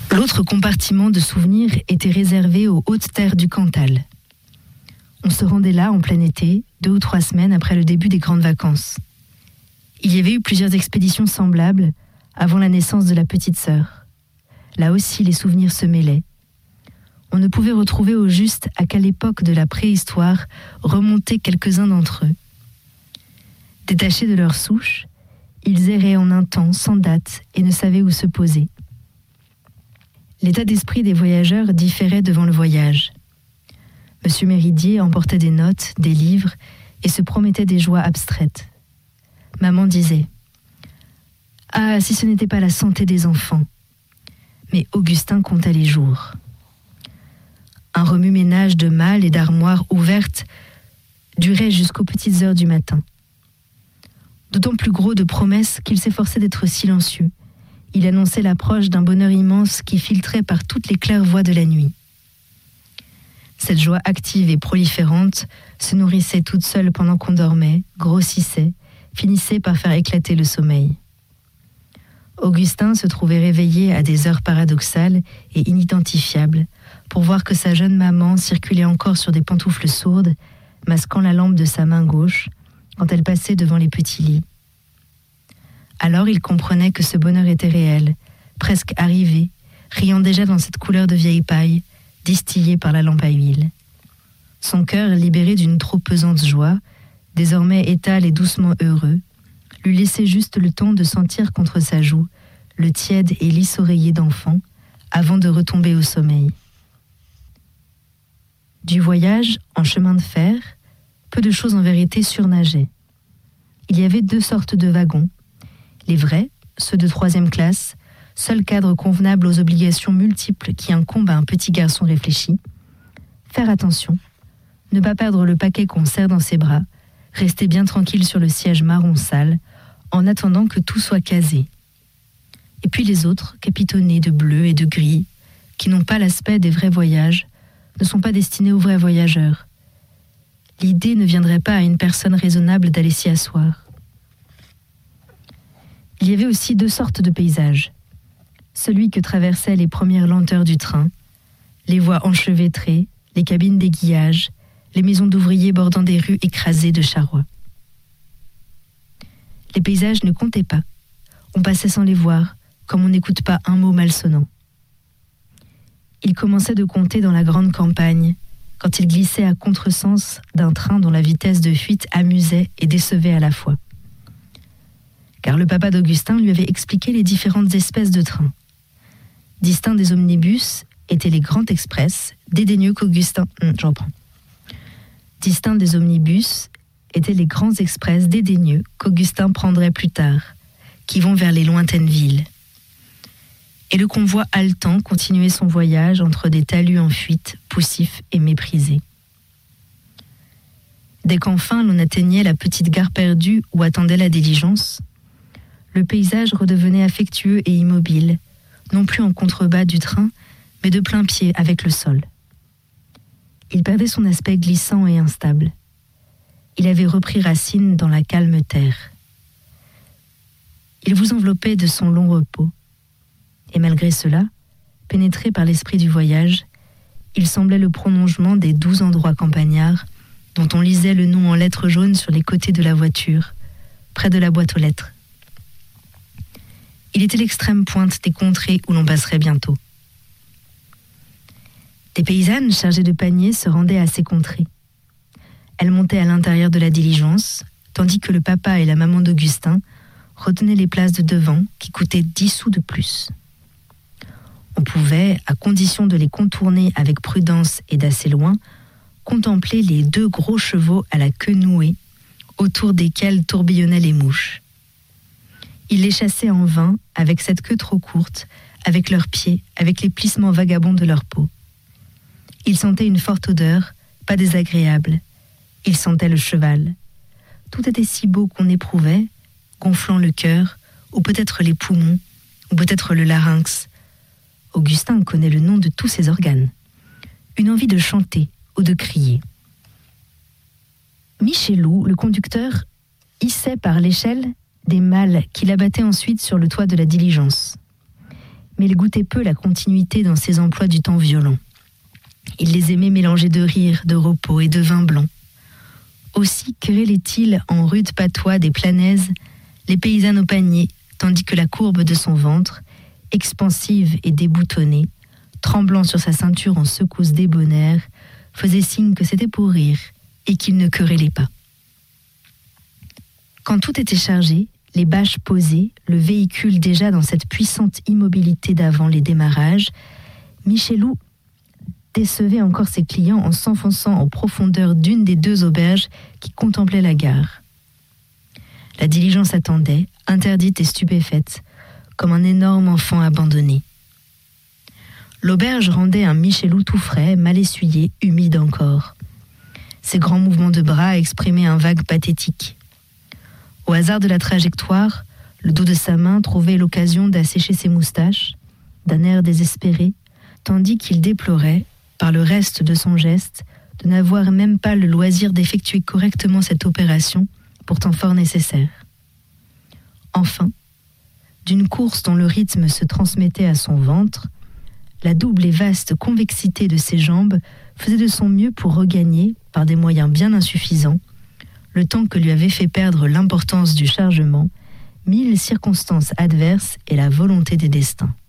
L'autre compartiment de souvenirs était réservé aux hautes terres du Cantal. On se rendait là en plein été, 2 ou 3 semaines après le début des grandes vacances. Il y avait eu plusieurs expéditions semblables avant la naissance de la petite sœur. Là aussi, les souvenirs se mêlaient. On ne pouvait retrouver au juste à quelle époque de la préhistoire remontaient quelques-uns d'entre eux. Détachés de leur souche, ils erraient en un temps sans date et ne savaient où se poser. L'état d'esprit des voyageurs différait devant le voyage. Monsieur Méridier emportait des notes, des livres et se promettait des joies abstraites. Maman disait « Ah, si ce n'était pas la santé des enfants !» Mais Augustin comptait les jours. Un remue-ménage de malles et d'armoires ouvertes durait jusqu'aux petites heures du matin. D'autant plus gros de promesses qu'il s'efforçait d'être silencieux. Il annonçait l'approche d'un bonheur immense qui filtrait par toutes les claires-voies de la nuit. Cette joie active et proliférante se nourrissait toute seule pendant qu'on dormait, grossissait, finissait par faire éclater le sommeil. Augustin se trouvait réveillé à des heures paradoxales et inidentifiables pour voir que sa jeune maman circulait encore sur des pantoufles sourdes, masquant la lampe de sa main gauche quand elle passait devant les petits lits. Alors il comprenait que ce bonheur était réel, presque arrivé, riant déjà dans cette couleur de vieille paille, distillée par la lampe à huile. Son cœur, libéré d'une trop pesante joie, désormais étale et doucement heureux, lui laissait juste le temps de sentir contre sa joue le tiède et lisse oreiller d'enfant avant de retomber au sommeil. Du voyage en chemin de fer, peu de choses en vérité surnageaient. Il y avait 2 sortes de wagons. Les vrais, ceux de 3e classe, seul cadre convenable aux obligations multiples qui incombent à un petit garçon réfléchi. Faire attention, ne pas perdre le paquet qu'on serre dans ses bras, rester bien tranquille sur le siège marron sale, en attendant que tout soit casé. Et puis les autres, capitonnés de bleu et de gris, qui n'ont pas l'aspect des vrais voyages, ne sont pas destinés aux vrais voyageurs. L'idée ne viendrait pas à une personne raisonnable d'aller s'y asseoir. Il y avait aussi 2 sortes de paysages. Celui que traversaient les premières lenteurs du train, les voies enchevêtrées, les cabines d'aiguillage, les maisons d'ouvriers bordant des rues écrasées de charrois. Les paysages ne comptaient pas. On passait sans les voir, comme on n'écoute pas un mot malsonnant. Il commençait de compter dans la grande campagne, quand il glissait à contresens d'un train dont la vitesse de fuite amusait et décevait à la fois. Car le papa d'Augustin lui avait expliqué les différentes espèces de trains. Distincts des omnibus étaient les grands express, dédaigneux qu'Augustin... Distincts des omnibus étaient les grands express dédaigneux qu'Augustin prendrait plus tard, qui vont vers les lointaines villes. Et le convoi haletant continuait son voyage entre des talus en fuite, poussifs et méprisés. Dès qu'enfin l'on atteignait la petite gare perdue où attendait la diligence, le paysage redevenait affectueux et immobile, non plus en contrebas du train, mais de plein pied avec le sol. Il perdait son aspect glissant et instable. Il avait repris racine dans la calme terre. Il vous enveloppait de son long repos. Et malgré cela, pénétré par l'esprit du voyage, il semblait le prolongement des 12 endroits campagnards dont on lisait le nom en lettres jaunes sur les côtés de la voiture, près de la boîte aux lettres. Il était l'extrême pointe des contrées où l'on passerait bientôt. Des paysannes chargées de paniers se rendaient à ces contrées. Elles montaient à l'intérieur de la diligence, tandis que le papa et la maman d'Augustin retenaient les places de devant qui coûtaient 10 sous de plus. On pouvait, à condition de les contourner avec prudence et d'assez loin, contempler les 2 gros chevaux à la queue nouée, autour desquels tourbillonnaient les mouches. Ils les chassaient en vain avec cette queue trop courte, avec leurs pieds, avec les plissements vagabonds de leur peau. Ils sentaient une forte odeur, pas désagréable. Ils sentaient le cheval. Tout était si beau qu'on éprouvait, gonflant le cœur, ou peut-être les poumons, ou peut-être le larynx. Augustin connaît le nom de tous ses organes. Une envie de chanter ou de crier. Michelou, le conducteur, hissait par l'échelle des malles qu'il abattait ensuite sur le toit de la diligence. mais il goûtait peu la continuité dans ses emplois du temps violent. Il les aimait mélangés de rire, de repos et de vin blanc. Aussi querellait-il en rude patois des planaises les paysannes au panier, tandis que la courbe de son ventre, expansive et déboutonnée, tremblant sur sa ceinture en secousses débonnaires, faisait signe que c'était pour rire et qu'il ne querellait pas. Quand tout était chargé, les bâches posées, le véhicule déjà dans cette puissante immobilité d'avant les démarrages, Michelou décevait encore ses clients en s'enfonçant en profondeur d'une des deux auberges qui contemplaient la gare. La diligence attendait, interdite et stupéfaite, comme un énorme enfant abandonné. L'auberge rendait un Michelou tout frais, mal essuyé, humide encore. Ses grands mouvements de bras exprimaient un vague pathétique. Au hasard de la trajectoire, le dos de sa main trouvait l'occasion d'assécher ses moustaches, d'un air désespéré, tandis qu'il déplorait, par le reste de son geste, de n'avoir même pas le loisir d'effectuer correctement cette opération, pourtant fort nécessaire. Enfin, d'une course dont le rythme se transmettait à son ventre, la double et vaste convexité de ses jambes faisait de son mieux pour regagner, par des moyens bien insuffisants, le temps que lui avait fait perdre l'importance du chargement, 1000 circonstances adverses et la volonté des destins.